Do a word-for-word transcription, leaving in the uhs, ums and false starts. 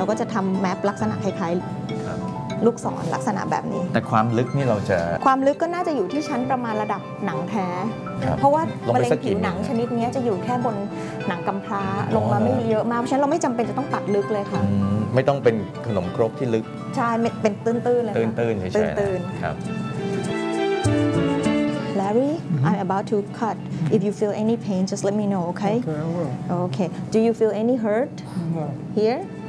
เราก็จะทำแมปลักษณะคล้ายๆลูกศรลักษณะแบบนี้แต่ความลึกนี่เราจะความลึกก็น่าจะอยู่ที่ชั้นประมาณระดับหนังแท้เพราะว่ามะเร็งผิวหนังชนิดนี้จะอยู่แค่บนหนังกำพร้าลงมาไม่เยอะมากเพราะฉะนั้นเราไม่จำเป็นจะต้องตัดลึกเลยค่ะไม่ต้องเป็นขนมครกที่ลึกใช่เป็นตื้นๆเลยตื้นๆเฉยๆตื้นๆครับ Larry, mm-hmm. I'm about to cut. If you feel any pain, just let me know, okay? Okay, I will. Okay. Do you feel any hurt? No. Here?